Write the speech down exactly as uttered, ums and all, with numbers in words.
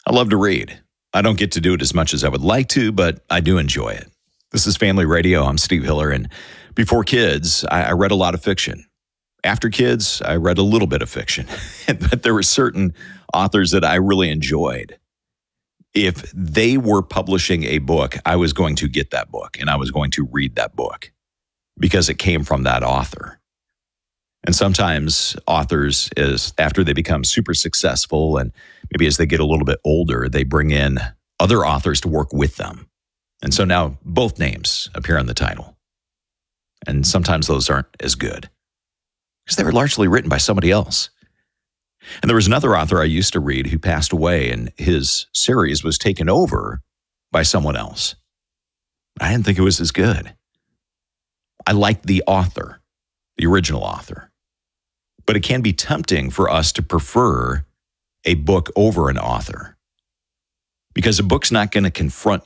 I love to read. I don't get to do it as much as I would like to, but I do enjoy it. This is Family Radio. I'm Steve Hiller, and before kids, I, I read a lot of fiction. After kids, I read a little bit of fiction, but there were certain authors that I really enjoyed. If they were publishing a book, I was going to get that book, and I was going to read that book because it came from that author. And sometimes authors, is after they become super successful and maybe as they get a little bit older, they bring in other authors to work with them. And so now both names appear on the title. And sometimes those aren't as good because they were largely written by somebody else. And there was another author I used to read who passed away, and his series was taken over by someone else. I didn't think it was as good. I liked the author, the original author. But it can be tempting for us to prefer a book over an author because a book's not going to confront